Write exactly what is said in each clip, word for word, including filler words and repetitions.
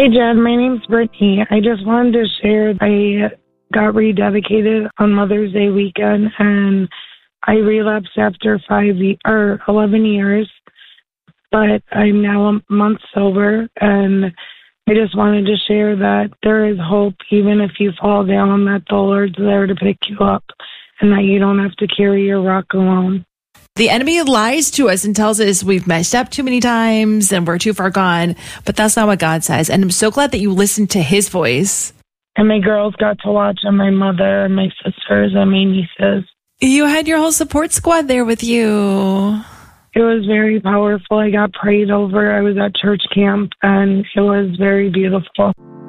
Hi, Jen. My name's Brittany. I just wanted to share I got rededicated on Mother's Day weekend, and I relapsed after five ye- or eleven years, but I'm now a month sober, and I just wanted to share that there is hope even if you fall down, that the Lord's there to pick you up, and that you don't have to carry your rock alone. The enemy lies to us and tells us we've messed up too many times and we're too far gone, but that's not what God says. And I'm so glad that you listened to his voice. And my girls got to watch, and my mother and my sisters and my nieces. You had your whole support squad there with you. It was very powerful. I got prayed over. I was at church camp, and it was very beautiful.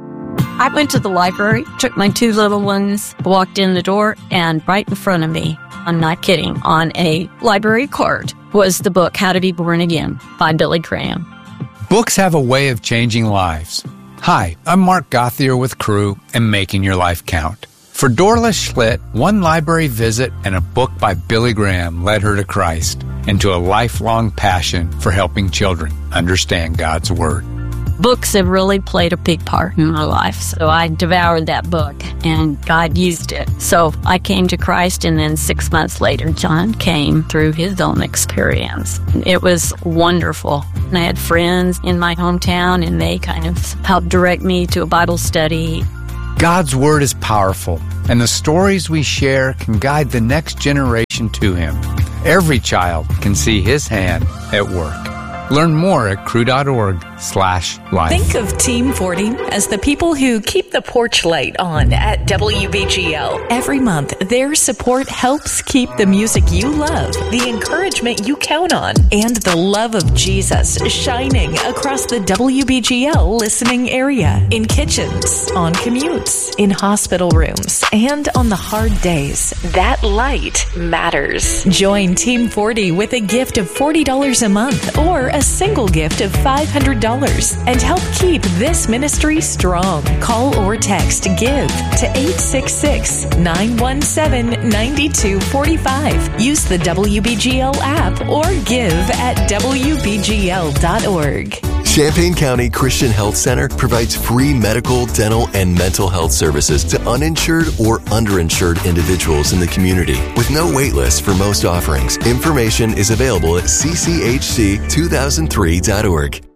I went to the library, took my two little ones, walked in the door, and right in front of me, I'm not kidding, on a library card was the book How to Be Born Again by Billy Graham. Books have a way of changing lives. Hi, I'm Mark Gothier with Crew and Making Your Life Count. For Dorla Schlitt, one library visit and a book by Billy Graham led her to Christ and to a lifelong passion for helping children understand God's Word. Books have really played a big part in my life, so I devoured that book, and God used it. So I came to Christ, and then six months later, John came through his own experience. It was wonderful. And I had friends in my hometown, and they kind of helped direct me to a Bible study. God's Word is powerful, and the stories we share can guide the next generation to Him. Every child can see His hand at work. Learn more at crew.org slash life. Think of Team forty as the people who keep the porch light on at W B G L. Every month, their support helps keep the music you love, the encouragement you count on, and the love of Jesus shining across the W B G L listening area, in kitchens, on commutes, in hospital rooms, and on the hard days. That light matters. Join Team forty with a gift of forty dollars a month or a single gift of five hundred dollars and help keep this ministry strong. Call or text GIVE to eight six six, nine one seven, nine two four five. Use the W B G L app or give at W B G L dot org. Champaign County Christian Health Center provides free medical, dental, and mental health services to uninsured or underinsured individuals in the community with no wait list for most offerings. Information is available at c c h c two thousand three dot org.